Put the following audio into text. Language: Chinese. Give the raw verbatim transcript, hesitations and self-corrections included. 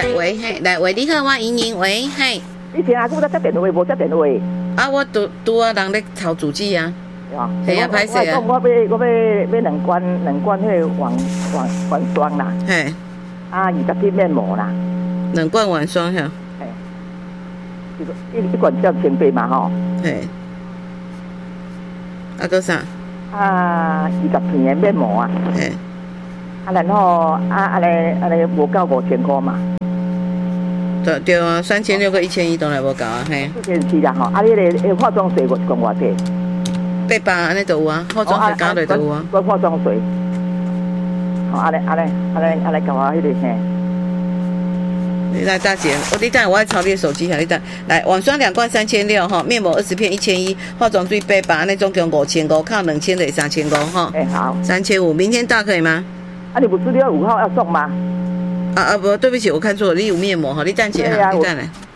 喂，嘿，来喂，你好，我莹莹，喂，嘿。 以前阿姑在接电话，无接电话。 啊，我拄拄啊，人咧抄主机啊。系啊，歹势啊。 我我要我要要两罐两罐迄个晚晚晚霜啦。 嘿。 啊，二十片面膜啦。 两罐晚霜吓。 嘿。一一一罐叫千八嘛吼。 嘿。啊，搁啥？ 啊，二十片的面膜啊。 嘿。 啊，然后啊，安尼安尼无到五千块嘛。 对对啊，三千六个一千一当然无够啊，嘿。 四千四啦吼，啊，你个个化妆水我一罐偌济？ 八百安尼就有啊，化妆水加落就有啊。 罐化妆水。好，安尼安尼安尼安尼搞啊，迄个嘿。 你来大姐，我你等我爱抄你的手机哈，你等来晚霜两罐三千六哈，面膜二十片一千一，化妆水八百，那总共五千五，靠两千的三千五哈。 哎好。 三千五，明天到可以吗？ 啊，你不是六月五号要送吗？ 啊啊不，对不起，我看错了，你有面膜哈，你等姐哈，你等来。